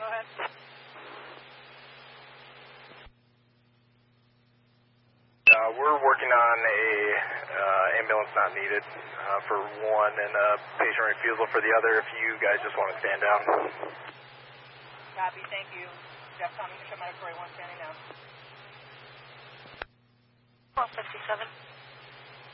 go ahead. We're working on a ambulance not needed for one and a patient refusal for the other if you guys just want to stand down. Copy, thank you. Jeff Tommy, Mission Medical 1 standing down. 1257.